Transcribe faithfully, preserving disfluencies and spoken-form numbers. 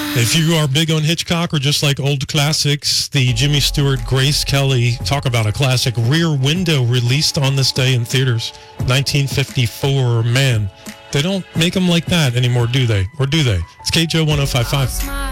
If you are big on Hitchcock or just like old classics, the Jimmy Stewart, Grace Kelly, talk about a classic, Rear Window, released on this day in theaters, nineteen fifty-four. Man, they don't make them like that anymore, do they? Or do they? It's K J O one oh five point five.